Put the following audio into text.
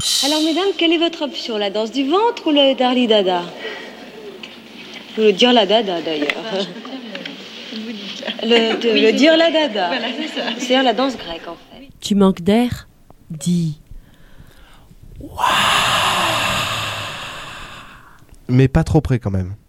Alors, mesdames, quelle est votre option? La danse du ventre ou le Darli Dada? Ou le Dire la Dada, d'ailleurs. Le Dire la Dada. Voilà, c'est ça. C'est-à-dire la danse grecque, en fait. Tu manques d'air? Dis. Mais pas trop près quand même.